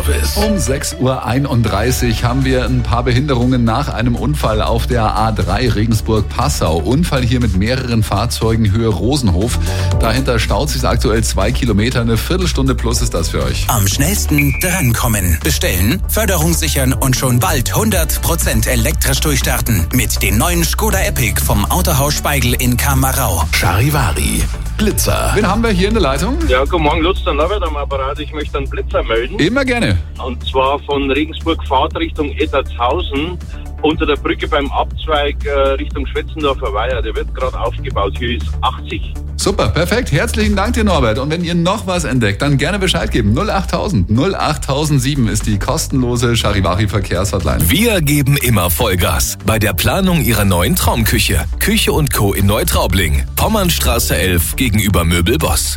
Service. Um 6.31 Uhr haben wir ein paar Behinderungen nach einem Unfall auf der A3 Regensburg-Passau. Unfall hier mit mehreren Fahrzeugen Höhe Rosenhof. Dahinter staut sich aktuell 2 Kilometer. Eine Viertelstunde plus ist das für euch. Am schnellsten drankommen. Bestellen, Förderung sichern und schon bald 100% elektrisch durchstarten. Mit dem neuen Skoda Epic vom Autohaus Speigl in Kamarau. Charivari, Blitzer. Wen haben wir hier in der Leitung? Ja, guten Morgen, Lutz, der Norbert am Apparat. Ich möchte einen Blitzer melden. Immer gerne. Und zwar von Regensburg Fahrt Richtung Ettertshausen unter der Brücke beim Abzweig Richtung Schwetzendorfer Weiher. Der wird gerade aufgebaut. Hier ist 80. Super, perfekt. Herzlichen Dank dir, Norbert. Und wenn ihr noch was entdeckt, dann gerne Bescheid geben. 08000 08007 ist die kostenlose Charivari-Verkehrshotline. Wir geben immer Vollgas bei der Planung Ihrer neuen Traumküche. Küche & Co. in Neutraubling. Pommernstraße 11 gegenüber Möbelboss.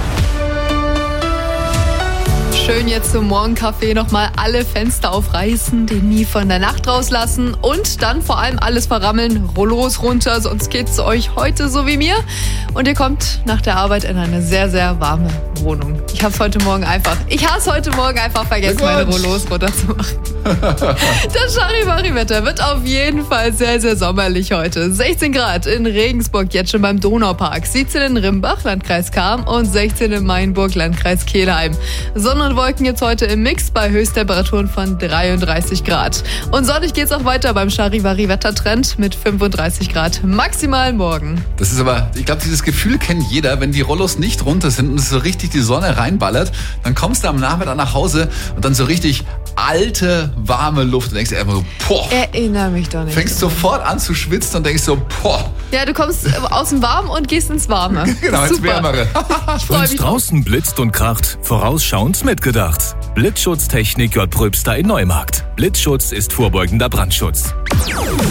Schön jetzt zum Morgenkaffee nochmal alle Fenster aufreißen, den Nie von der Nacht rauslassen und dann vor allem alles verrammeln, Rollos runter, sonst geht's euch heute so wie mir. Und ihr kommt nach der Arbeit in eine sehr, sehr warme Wohnung. Ich hasse heute Morgen einfach vergessen, meine Rollos runterzumachen. Das Charivari-Wetter wird auf jeden Fall sehr, sehr sommerlich heute. 16 Grad in Regensburg, jetzt schon beim Donaupark, 17 in Rimbach, Landkreis Cham und 16 in Mainburg, Landkreis Kelheim. Sonne und Wolken jetzt heute im Mix bei Höchsttemperaturen von 33 Grad. Und sonnig geht's auch weiter beim Charivari-Wettertrend mit 35 Grad maximal morgen. Das ist aber, ich glaube, dieses Gefühl kennt jeder, wenn die Rollos nicht runter sind und es so richtig die Sonne reinballert, dann kommst du am Nachmittag nach Hause und dann so richtig alte, warme Luft und denkst dir einfach so, boah. Erinnere mich doch nicht. Fängst sofort an zu schwitzen und denkst so, boah. Ja, du kommst aus dem Warmen und gehst ins Warme. Genau, ins Wärmere. Ich freue Wenn's mich. draußen blitzt und kracht, vorausschauend mitgedacht. Blitzschutztechnik J. Pröbster in Neumarkt. Blitzschutz ist vorbeugender Brandschutz.